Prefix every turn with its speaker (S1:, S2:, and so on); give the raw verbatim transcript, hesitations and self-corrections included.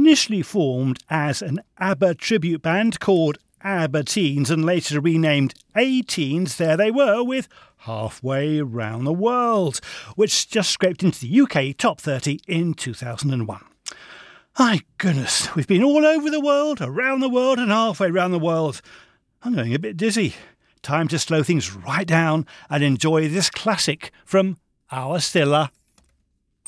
S1: initially formed as an ABBA tribute band called ABBA Teens and later renamed A-Teens, there they were with Halfway Round the World, which just scraped into the U K top thirty in two thousand one. My goodness, we've been all over the world, around the world and halfway round the world. I'm going a bit dizzy. Time to slow things right down and enjoy this classic from our Scylla.